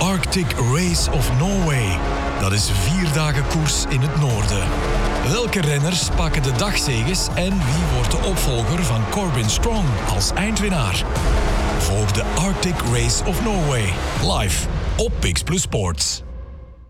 Arctic Race of Norway. Dat is 4 dagen koers in het noorden. Welke renners pakken de dagzeges en wie wordt de opvolger van Corbin Strong als eindwinnaar? Volg de Arctic Race of Norway live op Pix Plus Sports.